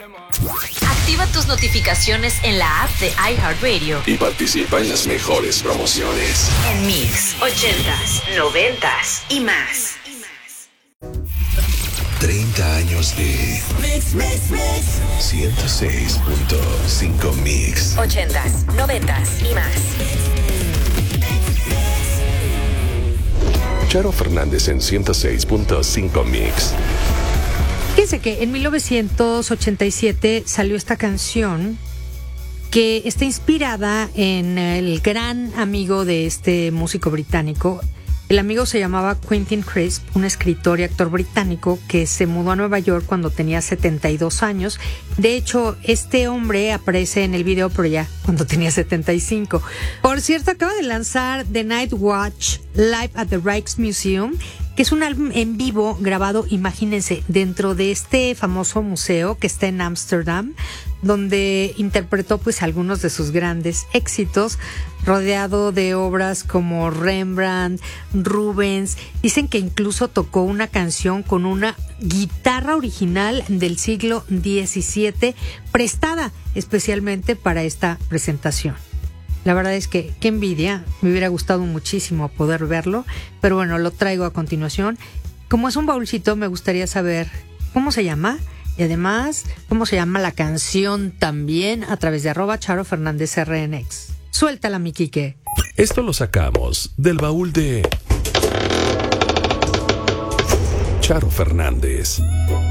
Activa tus notificaciones en la app de iHeartRadio y participa en las mejores promociones. En Mix, 80s, 90s y más. 30 años de Mix. 106.5 Mix. 80s, 90s y más. Charo Fernández en 106.5 Mix. Fíjense que en 1987 salió esta canción que está inspirada en el gran amigo de este músico británico. El amigo se llamaba Quentin Crisp, un escritor y actor británico que se mudó a Nueva York cuando tenía 72 años. De hecho, este hombre aparece en el video, pero ya cuando tenía 75. Por cierto, acaba de lanzar The Night Watch Live at the Rijksmuseum, que es un álbum en vivo grabado, imagínense, dentro de este famoso museo que está en Ámsterdam, donde interpretó pues algunos de sus grandes éxitos, rodeado de obras como Rembrandt, Rubens. Dicen que incluso tocó una canción con una guitarra original del siglo XVII, prestada especialmente para esta presentación. La verdad es que qué envidia, me hubiera gustado muchísimo poder verlo, pero bueno, lo traigo a continuación. Como es un baúlcito, me gustaría saber cómo se llama y además cómo se llama la canción también a través de @CharoFernándezRNX. Suéltala, mi Quique. Esto lo sacamos del baúl de Charo Fernández.